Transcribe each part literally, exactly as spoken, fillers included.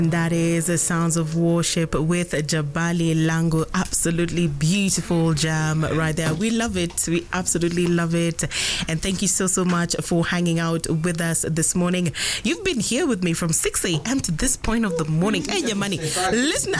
That is the Sounds of Worship with Jabali Lango. Absolutely beautiful jam right there. We love it. We absolutely love it. And thank you so, so much for hanging out with us this morning. You've been here with me from six a.m. to this point of the morning. Hey, Yamani, listen.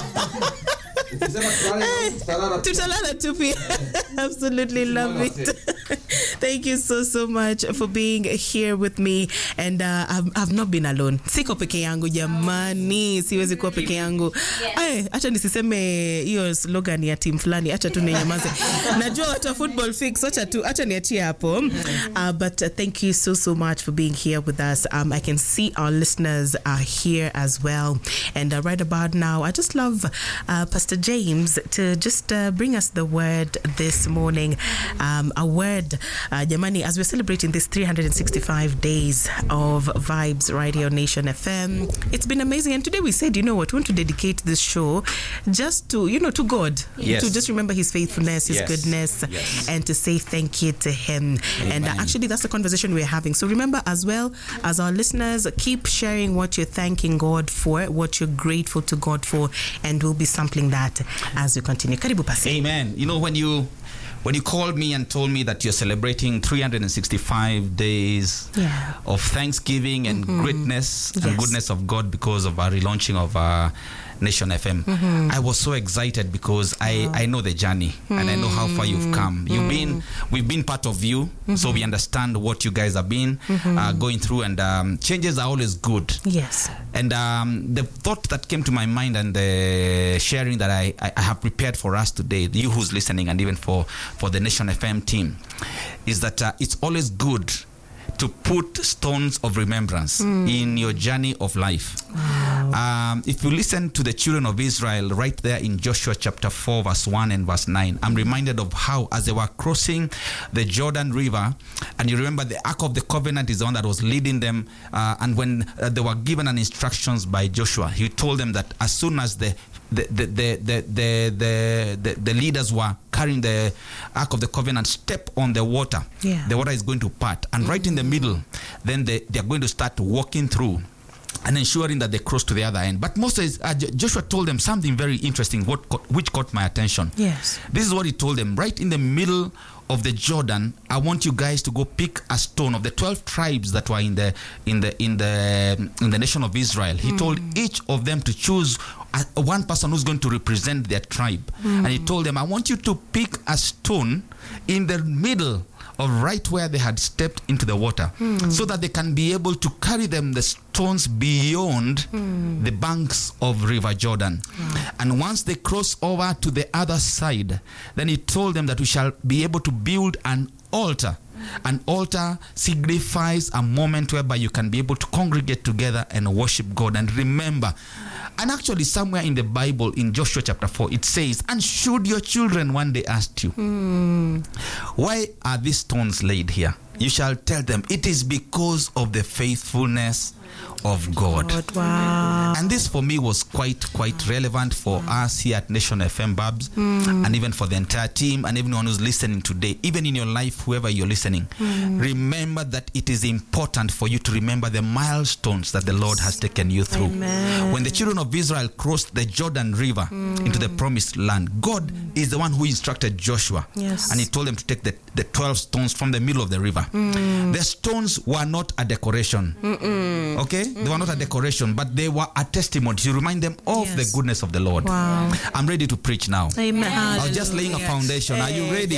Absolutely love it. Thank you so, so much for being here with me. And uh, I've, I've not been alone. Siko peke yangu jamani, siwezi kuwa peke yangu. Ay, acha nisiseme hiyo slogan ya team fulani, acha tu ninyamaze. Najua watu football fix, acha tu, acha niachie hapo. Uh, but uh, thank you so, so much for being here with us. Um, I can see our listeners are here as well. And uh, right about now, I just love uh, Pastor James to just uh, bring us the word this morning. Um, a word, uh, Jamani, as we're celebrating this three hundred sixty-five days of Vibes Radio Nation F M. It's been amazing. And today we said, you know what, we want to dedicate this show just to, you know, to God. Yes. To just remember his faithfulness, his yes. goodness, yes. and to say thank you to him. Amen. And uh, actually, that's the conversation we're having. So remember, as well as our listeners, keep sharing what you're thanking God for, what you're grateful to God for, and we'll be sampling that as we continue. Karibu Pasi. Amen. You know, when you when you called me and told me that you're celebrating three hundred sixty-five days yeah. of thanksgiving and mm-hmm. greatness yes. and goodness of God because of our relaunching of our Nation F M, mm-hmm. I was so excited because I, wow. I know the journey mm-hmm. and I know how far you've come. You've mm-hmm. been, we've been part of you, mm-hmm. so we understand what you guys have been mm-hmm. uh, going through, and um, changes are always good. Yes. And um, the thought that came to my mind and the sharing that I, I have prepared for us today, you who's listening, and even for, for the Nation F M team, is that uh, it's always good to put stones of remembrance mm. in your journey of life. Wow. Um, if you listen to the children of Israel right there in Joshua chapter four, verse one and verse nine, I'm reminded of how as they were crossing the Jordan River, and you remember the Ark of the Covenant is the one that was leading them, uh, and when uh, they were given an instructions by Joshua, he told them that as soon as the The the, the, the, the, the the leaders were carrying the Ark of the Covenant step on the water, yeah. the water is going to part, and mm-hmm. right in the middle, then they, they are going to start walking through and ensuring that they cross to the other end. But Moses, uh, Joshua told them something very interesting, what which caught my attention. Yes. This is what he told them. Right in the middle of the Jordan, I want you guys to go pick a stone of the twelve tribes that were in the in the in the in the nation of Israel. He mm. told each of them to choose a, one person who's going to represent their tribe, mm. and he told them, I want you to pick a stone in the middle of right where they had stepped into the water, mm. so that they can be able to carry them the stones beyond mm. the banks of River Jordan. Mm. And once they cross over to the other side, then he told them that we shall be able to build an altar. An altar signifies a moment whereby you can be able to congregate together and worship God and remember. And actually somewhere in the Bible, in Joshua chapter four, it says, and should your children one day ask you, mm. why are these stones laid here? You shall tell them, it is because of the faithfulness of God. God. Wow. And this for me was quite quite relevant for us here at Nation F M Babs, mm. and even for the entire team and everyone who's listening today. Even in your life, whoever you're listening, mm. remember that it is important for you to remember the milestones that the Lord has taken you through. Amen. When the children of Israel crossed the Jordan River mm. into the promised land, God mm. is the one who instructed Joshua, yes. and he told them to take the, the twelve stones from the middle of the river. Mm. The stones were not a decoration. Mm-mm. Okay? Mm-hmm. They were not a decoration, but they were a testimony to remind them of yes. the goodness of the Lord. Wow. I'm ready to preach now. Amen. I was just laying a foundation. Hey, are you ready?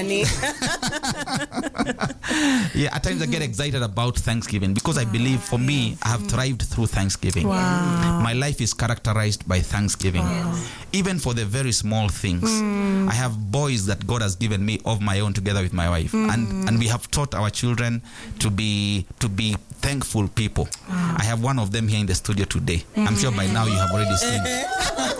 Yeah, at times I get excited about Thanksgiving because wow. I believe for me, I have thrived through Thanksgiving. Wow. My life is characterized by Thanksgiving. Wow. Even for the very small things. Mm. I have boys that God has given me of my own together with my wife. Mm. And, and we have taught our children to be to be thankful people. Wow. I have one of them here in the studio today. Mm. I'm sure by now you have already seen.